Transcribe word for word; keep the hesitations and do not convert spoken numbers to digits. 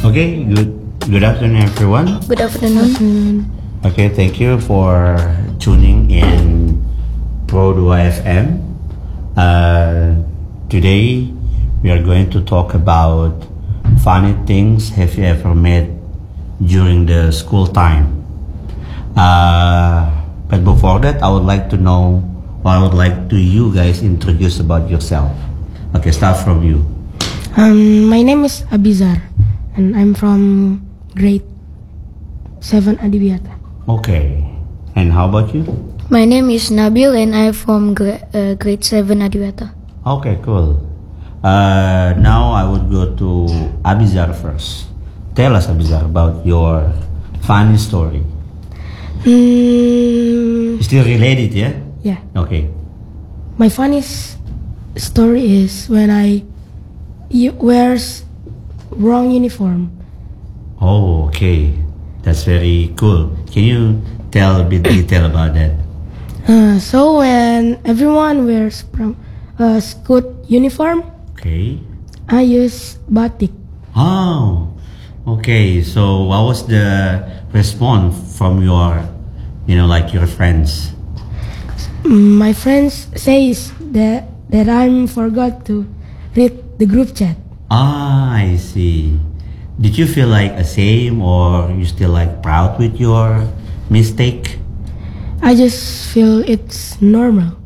Okay, good good afternoon, everyone. Good afternoon. Okay, thank you for tuning in Produa F M. Uh, today, we are going to talk about funny things have you ever met during the school time. Uh, but before that, I would like to know, or I would like to you guys introduce about yourself. Okay, start from you. Um, my name is Abizar, and I'm from grade seven Adiwiyata. Okay, and how about you? My name is Nabil and I'm from gra- uh, grade seven Adiwata. Okay, cool. Uh, now I would go to Abizar first. Tell us, Abizar, about your funny story. Mm, Still related, yeah? yeah, Okay. my funniest story is when I u- wears wrong uniform. Oh, okay. That's very cool. Can you tell a bit detail about that? Uh, so when everyone wears from uh, school uniform, Okay. I use batik. Oh, okay. So what was the response from your, you know, like your friends? My friends says that that I'm forgot to read the group chat. Ah, I see. Did you feel like ashamed or you still like proud with your mistake? I just feel it's normal.